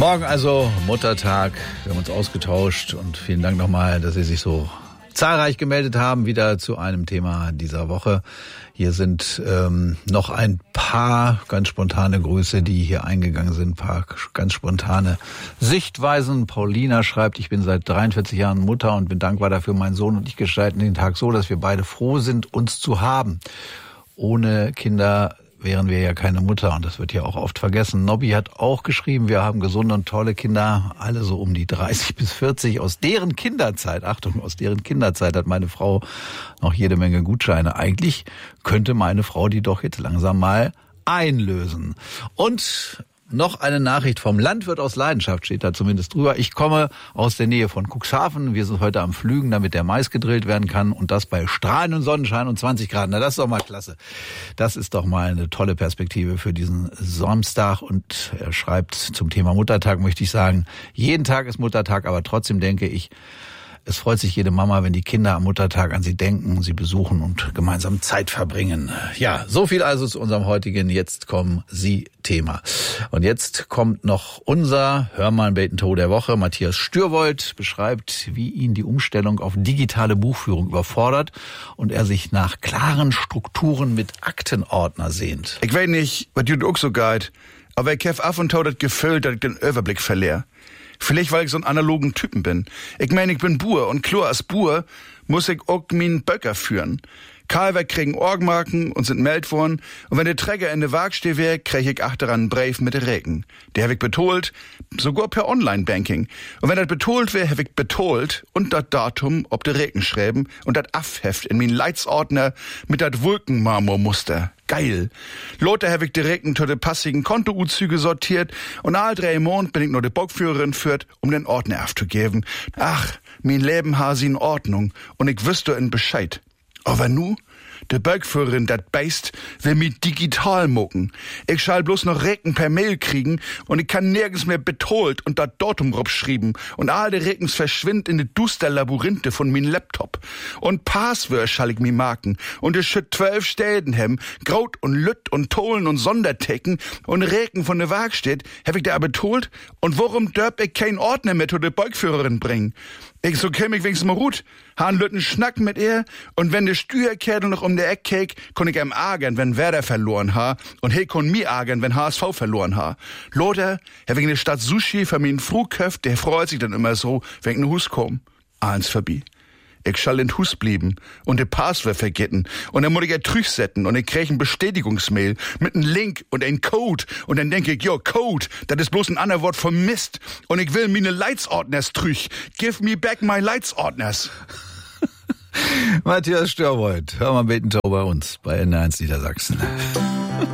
Morgen also Muttertag. Wir haben uns ausgetauscht und vielen Dank nochmal, dass Sie sich so zahlreich gemeldet haben, wieder zu einem Thema dieser Woche. Hier sind noch ein paar ganz spontane Grüße, die hier eingegangen sind, ein paar ganz spontane Sichtweisen. Paulina schreibt, ich bin seit 43 Jahren Mutter und bin dankbar dafür. Mein Sohn und ich gestalten den Tag so, dass wir beide froh sind, uns zu haben. Ohne Kinder wären wir ja keine Mutter und das wird ja auch oft vergessen. Nobby hat auch geschrieben, wir haben gesunde und tolle Kinder, alle so um die 30 bis 40. Aus deren Kinderzeit, Achtung, aus deren Kinderzeit hat meine Frau noch jede Menge Gutscheine. Eigentlich könnte meine Frau die doch jetzt langsam mal einlösen. Und noch eine Nachricht vom Landwirt aus Leidenschaft steht da zumindest drüber. Ich komme aus der Nähe von Cuxhaven. Wir sind heute am Pflügen, damit der Mais gedrillt werden kann. Und das bei strahlendem Sonnenschein und 20 Grad. Na, das ist doch mal klasse. Das ist doch mal eine tolle Perspektive für diesen Samstag. Und er schreibt zum Thema Muttertag, möchte ich sagen, jeden Tag ist Muttertag, aber trotzdem denke ich, es freut sich jede Mama, wenn die Kinder am Muttertag an sie denken, sie besuchen und gemeinsam Zeit verbringen. Ja, so viel also zu unserem heutigen Jetzt kommen Sie Thema. Und jetzt kommt noch unser Hörmalm-Beten-To der Woche. Matthias Stürwold beschreibt, wie ihn die Umstellung auf digitale Buchführung überfordert und er sich nach klaren Strukturen mit Aktenordner sehnt. Ich weiß nicht, was du auch so geht, aber ich habe ab und zu das Gefühl, dass ich den Überblick verliere. Vielleicht, weil ich so ein analogen Typen bin. Ich meine, ich bin Bur und klar als Bur muss ich auch meinen Böcker führen. Kalver kriegen Orgmarken und sind meldet worden. Und wenn der Träger in der Waagstee wäre, krieg ich achteran einen Brief mit der Reken. Der hab ich betolt, sogar per Online-Banking. Und wenn das betolt wäre, hab ich betolt und das Datum ob der Reken schreiben und das Affheft in meinen Leitsordner mit dat Wolkenmarmormuster. Geil. Lothar hab ich die Reken zu de passigen Kontouzüge sortiert und all 3 Monate bin ich noch de Bockführerin führt, um den Ordner aufzugeben. Ach, mein Leben ha sie in Ordnung und ich wüsste in Bescheid. Aber nu, de Bergführerin, dat Beist, will mi digital mucken. Ich schall bloß noch Reken per Mail kriegen und ich kann nirgends mehr betolt und dat Datum schrieben und all de Rekens verschwindt in de duster Labyrinthe von min Laptop. Und Passwörter schall ich mi marken und es schütt 12 Städen hem, Graut und Lütt und Tolen und Sondertecken und Reken von de Waagstedt, hab ich da betolt und warum dörp ich kein Ordner mehr zu de Bergführerin bringen? Ich so käm ich wenigstens mal gut, han Lütten Schnack mit ihr und wenn de Stüherkerl noch um der Eck keek, kon ich ihm ärgern, wenn Werder verloren ha und he kon mi ärgern, wenn HSV verloren ha. Lothar, wegen der Stadt Sushi für min Fruhköft, der freut sich dann immer so, wenn ich in Hus komm. Eins vorbei. Ich schall in Hus blieben und de Passwort vergessen und dann muss ich ja trüchsetten und ich krieg ein Bestätigungsmail mit einem Link und ein Code und dann denke ich, jo, Code, das ist bloß ein anderes Wort für Mist und ich will meine Leitsordners trüch. Give me back my Leitsordners. Matthias Stürwold, Hörmalm-Beten-To bei uns bei NR1 Niedersachsen.